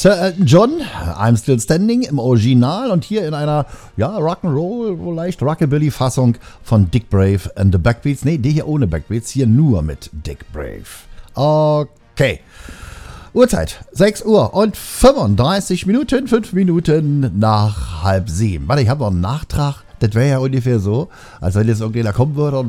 Sir Elton John, I'm Still Standing im Original und hier in einer, Rock'n'Roll, wohl leicht Rockabilly-Fassung von Dick Brave and the Backbeats. Nee, die hier ohne Backbeats, hier nur mit Dick Brave. Okay. Uhrzeit, 6 Uhr und 35 Minuten, 5 Minuten nach 6:30. Warte, ich habe noch einen Nachtrag. Das wäre ja ungefähr so, als wenn jetzt irgendjemand kommen würde und